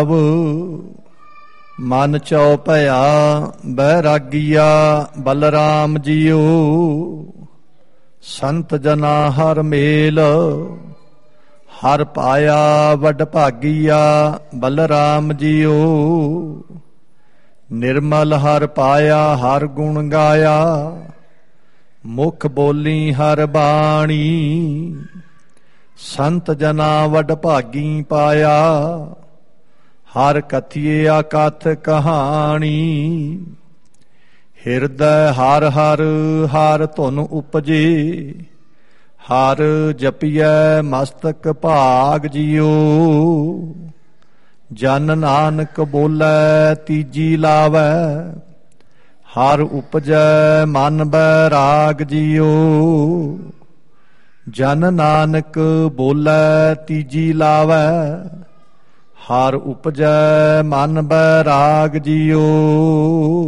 ਮਨ ਚਉ ਭਇਆ ਬੈਰਾਗੀਆ ਬਲਰਾਮ ਜੀਓ। ਸੰਤ ਜਨਾ ਹਰ ਮੇਲ ਹਰ ਪਾਇਆ ਵੱਡ ਭਾਗੀਆ ਬਲਰਾਮ ਜੀਓ। ਨਿਰਮਲ ਹਰ ਪਾਇਆ ਹਰ ਗੁਣ ਗਾਇਆ ਮੁਖ ਬੋਲੀ ਹਰ ਬਾਣੀ। ਸੰਤ ਜਨਾ ਵੱਡ ਭਾਗੀ ਪਾਇਆ ਹਰ ਕਥੀਏ ਆਕਥ ਕਹਾਣੀ। ਹਿਰਦੈ ਹਰ ਹਰ ਹਰ ਧੁਨ ਉਪਜੇ ਹਰ ਜਪੀਐ ਮਸਤਕ ਭਾਗ ਜੀਓ। ਜਨ ਨਾਨਕ ਬੋਲੇ ਤੀਜੀ ਲਾਵੈ ਹਰ ਉਪਜੈ ਮਨ ਬੈਰਾਗ ਜੀਓ। ਜਨ ਨਾਨਕ ਬੋਲੇ ਤੀਜੀ ਲਾਵੈ ਹਰ ਉਪਜੈ ਮਨ ਬੈਰਾਗ ਜੀਓ।